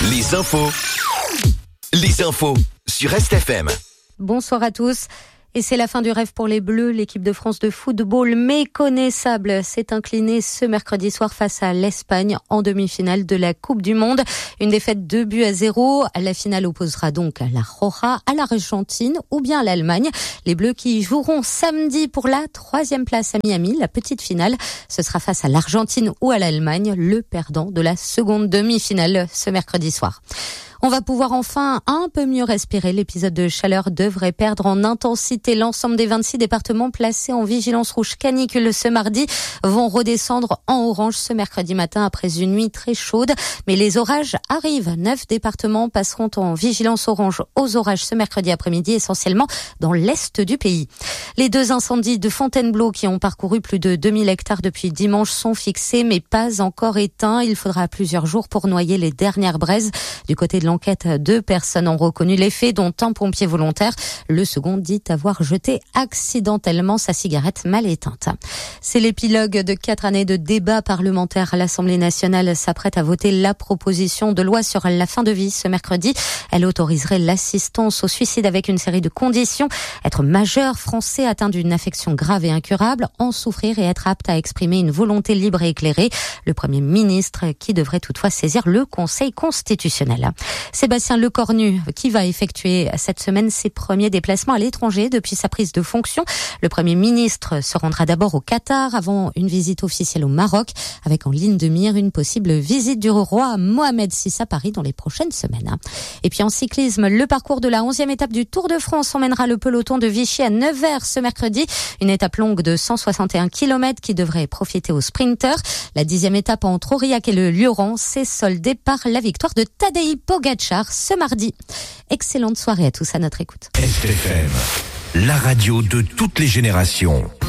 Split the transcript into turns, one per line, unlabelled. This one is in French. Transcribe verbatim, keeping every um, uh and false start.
Les infos. Les infos sur Est F M.
Bonsoir à tous. Et c'est la fin du rêve pour les Bleus. L'équipe de France de football méconnaissable s'est inclinée ce mercredi soir face à l'Espagne en demi-finale de la Coupe du Monde. Une défaite deux buts à zéro. La finale opposera donc la Roja à l'Argentine ou bien à l'Allemagne. Les Bleus qui joueront samedi pour la troisième place à Miami. La petite finale, ce sera face à l'Argentine ou à l'Allemagne, le perdant de la seconde demi-finale ce mercredi soir. On va pouvoir enfin un peu mieux respirer. L'épisode de chaleur devrait perdre en intensité. L'ensemble des vingt-six départements placés en vigilance rouge canicule ce mardi vont redescendre en orange ce mercredi matin après une nuit très chaude. Mais les orages arrivent. Neuf départements passeront en vigilance orange aux orages ce mercredi après-midi, essentiellement dans l'est du pays. Les deux incendies de Fontainebleau qui ont parcouru plus de deux mille hectares depuis dimanche sont fixés mais pas encore éteints. Il faudra plusieurs jours pour noyer les dernières braises. Du côté de l'enquête, deux personnes ont reconnu les faits, dont un pompier volontaire. Le second dit avoir jeté accidentellement sa cigarette mal éteinte. C'est l'épilogue de quatre années de débats parlementaires. L'Assemblée nationale s'apprête à voter la proposition de loi sur la fin de vie ce mercredi. Elle autoriserait l'assistance au suicide avec une série de conditions. Être majeur français atteint d'une affection grave et incurable, en souffrir et être apte à exprimer une volonté libre et éclairée. Le Premier ministre qui devrait toutefois saisir le Conseil constitutionnel. Sébastien Lecornu qui va effectuer cette semaine ses premiers déplacements à l'étranger depuis sa prise de fonction. Le Premier ministre se rendra d'abord au Qatar avant une visite officielle au Maroc, avec en ligne de mire une possible visite du roi Mohamed six à Paris dans les prochaines semaines. Et puis en cyclisme, le parcours de la onzième étape du Tour de France emmènera le peloton de Vichy à Nevers ce mercredi. Une étape longue de cent soixante et un kilomètres qui devrait profiter aux sprinteurs. La dixième étape entre Aurillac et le Lioran s'est soldée par la victoire de Tadej Pogacar ce mardi. Excellente soirée à tous à notre écoute.
Est F M, la radio de toutes les générations.